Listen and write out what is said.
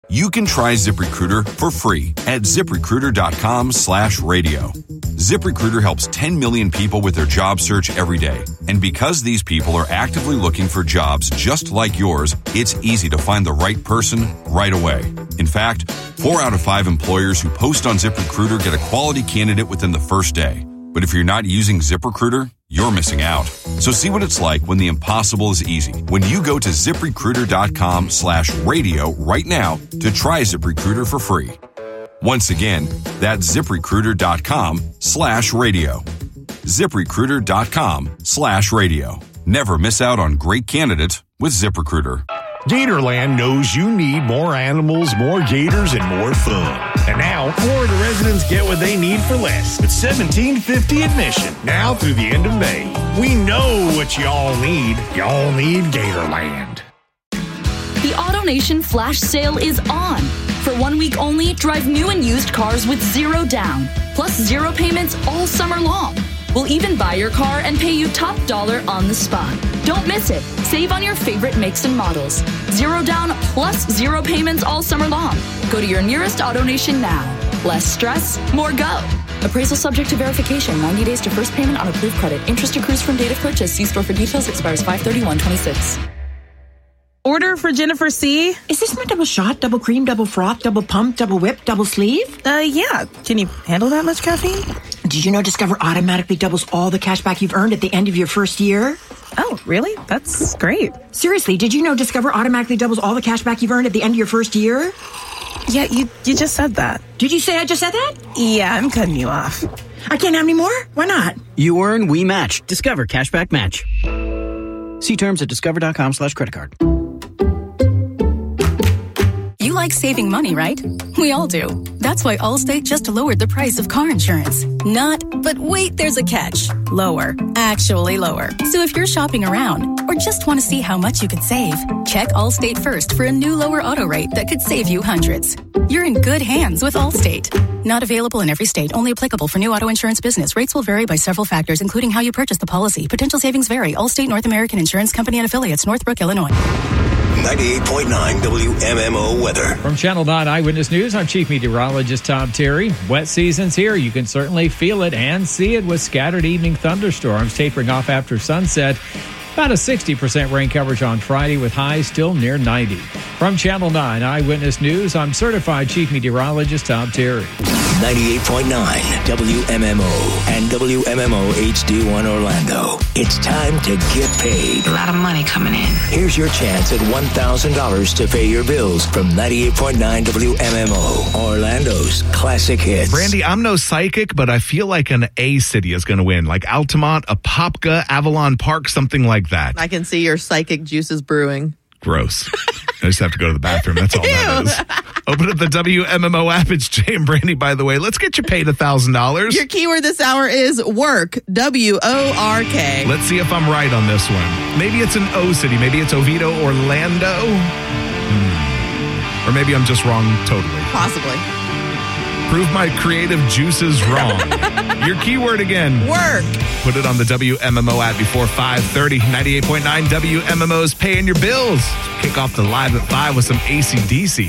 You can try ZipRecruiter for free at ZipRecruiter.com/radio. ZipRecruiter helps 10 million people with their job search every day. And because these people are actively looking for jobs just like yours, it's easy to find the right person right away. In fact, 4 out of 5 employers who post on ZipRecruiter get a quality candidate within the first day. But if you're not using ZipRecruiter, you're missing out. So see what it's like when the impossible is easy. When you go to ZipRecruiter.com/radio right now to try ZipRecruiter for free. Once again, that's ZipRecruiter.com/radio. ZipRecruiter.com/radio. Never miss out on great candidates with ZipRecruiter. Gatorland knows you need more animals, more gators, and more fun. And now, Florida residents get what they need for less at $17.50 admission, now through the end of May. We know what y'all need. Y'all need Gatorland. The AutoNation Flash Sale is on. For 1 week only, drive new and used cars with 0 down, plus 0 payments all summer long. We'll even buy your car and pay you top dollar on the spot. Don't miss it. Save on your favorite makes and models. 0 down plus 0 payments all summer long. Go to your nearest AutoNation now. Less stress, more go. Appraisal subject to verification. 90 days to first payment on approved credit. Interest accrues from date of purchase. See store for details. Expires 5/31/26. Order for Jennifer C. Is this my double shot, double cream, double froth, double pump, double whip, double sleeve? Yeah. Can you handle that much caffeine? Did you know Discover automatically doubles all the cash back you've earned at the end of your first year? Oh, really? That's great. Seriously, did you know Discover automatically doubles all the cash back you've earned at the end of your first year? Yeah, you just said that. Did you say I just said that? Yeah, I'm cutting you off. I can't have any more? Why not? You earn, we match. Discover Cashback Match. See terms at discover.com/creditcard. You like saving money, right? We all do. That's why Allstate just lowered the price of car insurance. Not, but wait, there's a catch. Lower. Actually lower. So if you're shopping around or just want to see how much you could save, check Allstate first for a new lower auto rate that could save you hundreds. You're in good hands with Allstate. Not available in every state. Only applicable for new auto insurance business. Rates will vary by several factors, including how you purchase the policy. Potential savings vary. Allstate North American Insurance Company and Affiliates, Northbrook, Illinois. 98.9 WMMO weather. From Channel 9 Eyewitness News, I'm Chief Meteorologist Tom Terry. Wet season's here. You can certainly feel it and see it with scattered evening thunderstorms tapering off after sunset. About a 60% rain coverage on Friday with highs still near 90. From Channel 9 Eyewitness News, I'm Certified Chief Meteorologist Tom Terry. 98.9 WMMO and WMMO HD1 Orlando. It's time to get paid. A lot of money coming in. Here's your chance at $1,000 to pay your bills from 98.9 WMMO, Orlando's classic hits. Brandy, I'm no psychic, but I feel like an A city is going to win. Like Altamont, Apopka, Avalon Park, something like that. I can see your psychic juices brewing. Gross. I just have to go to the bathroom. That's all that is. Open up the WMMO app. It's Jay and Brandy, by the way. Let's get you paid $1,000. Your keyword this hour is work. WORK. Let's see if I'm right on this one. Maybe it's an O city. Maybe it's Oviedo, Orlando. Or maybe I'm just wrong totally. Possibly. Prove my creative juices wrong. Your keyword again. Work. Put it on the WMMO app before 5:30. 98.9 WMMO's paying your bills. Kick off the Live at 5 with some AC/DC.